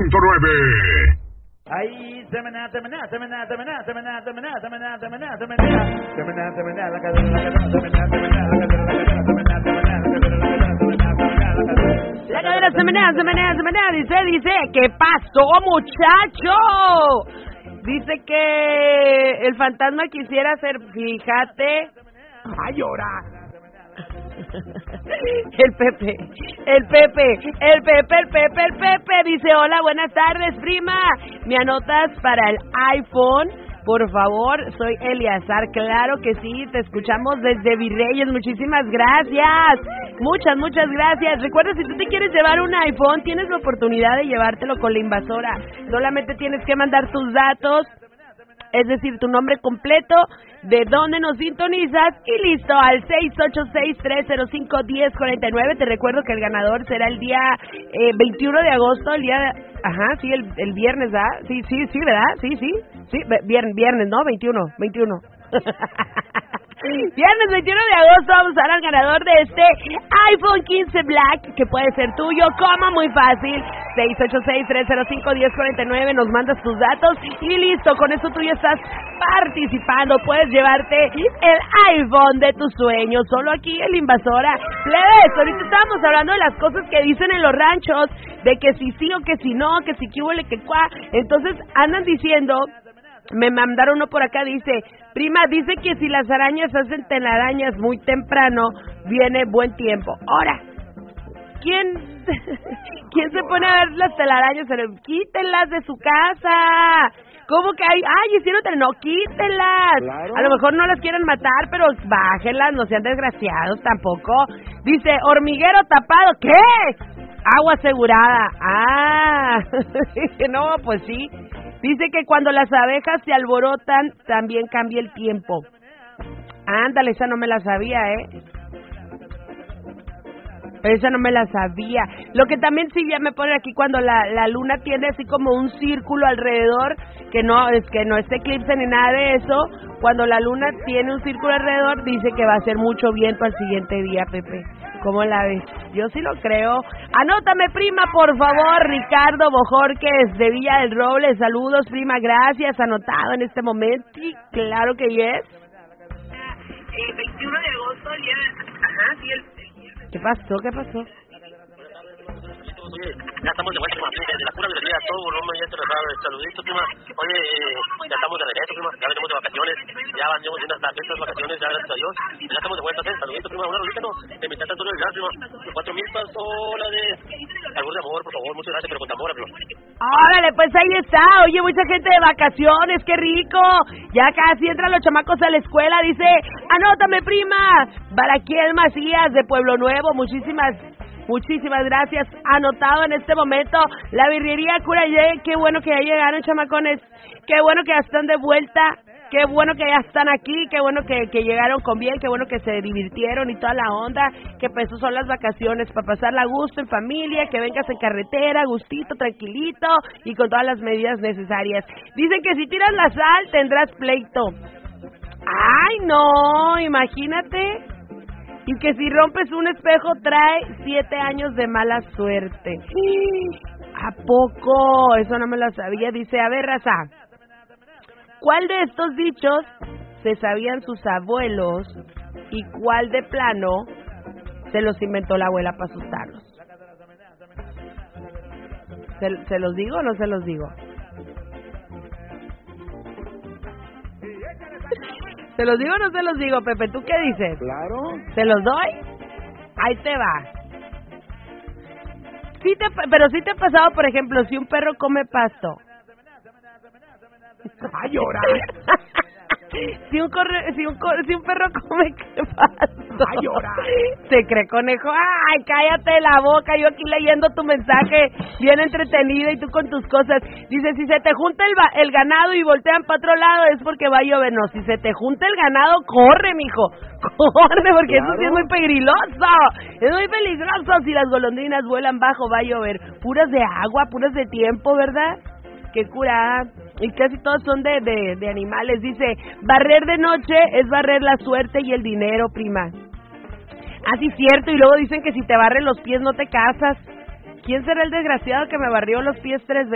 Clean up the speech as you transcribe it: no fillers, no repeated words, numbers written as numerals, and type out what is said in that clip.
Ahí, la cadera se menea, dice, ¿qué pasó, muchacho? Dice que el fantasma quisiera ser, fíjate, a llorar. El Pepe dice, hola, buenas tardes, prima. ¿Me anotas para el iPhone? Por favor, soy Eliazar. Claro que sí, te escuchamos desde Virreyes. Muchísimas gracias. Muchas gracias. Recuerda, si tú te quieres llevar un iPhone, tienes la oportunidad de llevártelo con la invasora. Solamente tienes que mandar tus datos, es decir, tu nombre completo, de dónde nos sintonizas y listo, al 686-305-1049. Te recuerdo que el ganador será el día 21 de agosto, el día de... Ajá, sí, el viernes, ¿verdad? Sí, ¿verdad? Sí, viernes, ¿no? 21. Viernes 21 de agosto vamos a dar al ganador de este iPhone 15 Black, que puede ser tuyo, como muy fácil. 686-305-1049, nos mandas tus datos y listo, con eso tú ya estás participando. Puedes llevarte el iPhone de tus sueños, solo aquí en la invasora. Plebes, ahorita estábamos hablando de las cosas que dicen en los ranchos, de que si sí o que si no, que si que huele, que cuá. Entonces andan diciendo... Me mandaron uno por acá, dice, prima, dice que si las arañas hacen telarañas muy temprano, viene buen tiempo. Ahora, ¿quién se pone a ver las telarañas? Quítenlas de su casa. ¿Cómo que hay? Ay, hicieron no, quítenlas. Claro. A lo mejor no las quieren matar, pero bájenlas, no sean desgraciados tampoco. Dice, hormiguero tapado, ¿qué? Agua asegurada. Ah, no, pues sí. Dice que cuando las abejas se alborotan, también cambia el tiempo. Ándale, esa no me la sabía, Esa no me la sabía. Lo que también sí ya me pone aquí, cuando la luna tiene así como un círculo alrededor, que no es eclipse ni nada de eso. Cuando la luna tiene un círculo alrededor, dice que va a hacer mucho viento al siguiente día, Pepe. ¿Cómo la ves? Yo sí lo creo. Anótame, prima, por favor. Ricardo Bojorquez de Villa del Roble. Saludos, prima. Gracias. Anotado en este momento. Y claro que yes. 21 de agosto, el día de... Ajá, sí, el viernes. ¿Qué pasó? Ya estamos de vuelta, prima, desde la pura virrería, todo volumen, ya te lo sabes, saluditos, prima. Oye, ya estamos de regreso, prima, ya venimos de vacaciones, ya venimos de unas vacaciones, ya gracias a Dios, ya estamos de vuelta, saluditos, prima, una rolita, ¿no? De mi tata Antonio Delgado, prima, 4,000 dólares, albur de amor, por favor, muchas gracias, pero con amor, prima. Órale, pues ahí está. Oye, mucha gente de vacaciones, qué rico. Ya casi entran los chamacos a la escuela. Dice, anótame, prima. Baraquiel Macías de Pueblo Nuevo. Muchísimas gracias. Anotado en este momento. La birrería Curayé. Qué bueno que ya llegaron, chamacones. Qué bueno que ya están de vuelta. Qué bueno que ya están aquí, qué bueno que llegaron con bien, qué bueno que se divirtieron y toda la onda, que pues eso son las vacaciones, para pasarla a gusto en familia, que vengas en carretera, gustito, tranquilito y con todas las medidas necesarias. Dicen que si tiras la sal tendrás pleito. ¡Ay, no! Imagínate. Y que si rompes un espejo trae 7 años de mala suerte. ¿A poco? Eso no me lo sabía. Dice, a ver, raza, ¿cuál de estos dichos se sabían sus abuelos y cuál de plano se los inventó la abuela para asustarlos? ¿Se los digo o no se los digo? ¿Se los digo o no se los digo, Pepe? ¿Tú qué dices? Claro. ¿Se los doy? Ahí te va. Pero sí te ha pasado, por ejemplo, si un perro come pasto. A llorar. Si un perro come pasto, a llorar. Se cree conejo. Ay, cállate la boca. Yo aquí leyendo tu mensaje bien entretenido y tú con tus cosas. Dice, si se te junta el ganado y voltean para otro lado es porque va a llover. No, si se te junta el ganado, corre, mijo. Corre, porque claro, eso sí es muy peligroso. Es muy peligroso. Si las golondrinas vuelan bajo, va a llover. Puras de agua, puras de tiempo, ¿verdad? Qué curada. Y casi todos son de animales. Dice, barrer de noche es barrer la suerte y el dinero, prima. Ah, sí, cierto. Y luego dicen que si te barren los pies no te casas. ¿Quién será el desgraciado que me barrió los pies 3 veces?